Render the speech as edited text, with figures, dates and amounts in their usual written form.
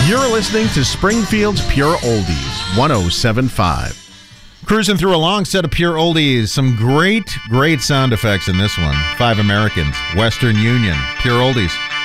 You're listening to Springfield's Pure Oldies, 107.5. Cruising through a long set of Pure Oldies. Some great sound effects in this one. 5 Americans, Western Union, Pure Oldies.